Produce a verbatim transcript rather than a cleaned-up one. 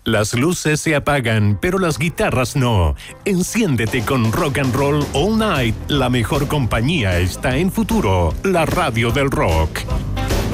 Las luces se apagan, pero las guitarras no. Enciéndete con Rock and Roll All Night. La mejor compañía está en Futuro, la radio del rock.